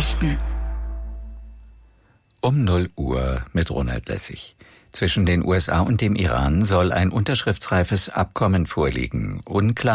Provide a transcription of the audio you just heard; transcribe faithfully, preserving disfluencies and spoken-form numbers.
Nachrichten. Um null Uhr mit Ronald Lessig. Zwischen den U S A und dem Iran soll ein unterschriftsreifes Abkommen vorliegen. Unklar